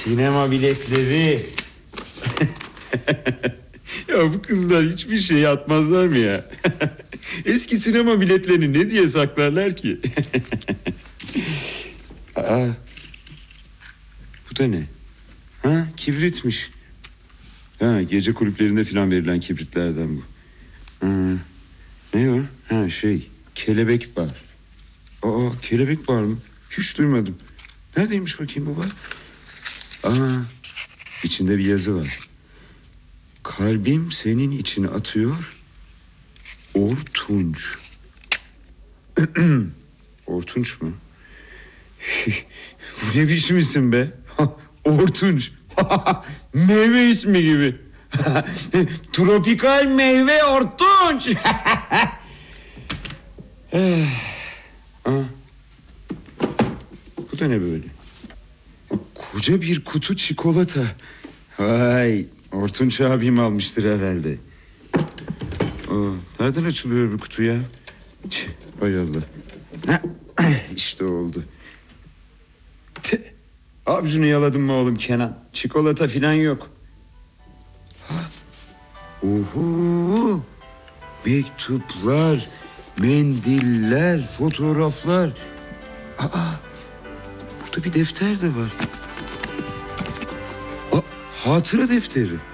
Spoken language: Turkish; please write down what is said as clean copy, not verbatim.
Sinema biletleri. Ya bu kızlar hiçbir şey atmazlar mı ya? Eski sinema biletlerini ne diye saklarlar ki? Aa, bu da ne? Ha, kibritmiş. Ha, gece kulüplerinde falan verilen kibritlerden bu. Ha, ne o? Ha, kelebek bar. Aa, kelebek bar mı? Hiç duymadım. Neredeymiş bakayım bu bar? Aa, içinde bir yazı var. Kalbim senin için atıyor. Ortunç. Ortunç mu? Bu ne biçim isim be? Ortunç. Meyve ismi gibi. Tropikal meyve ortunç. Bu da ne böyle? Koca bir kutu çikolata. Vay, Ortunç abim almıştır herhalde. Nereden açılıyor bu kutu ya? Hay Allah. İşte oldu. Avucunu yaladın mı oğlum Kenan? Çikolata filan yok. Oho! Mektuplar, mendiller, fotoğraflar. Burada bir defter de var. Hatıra defteri.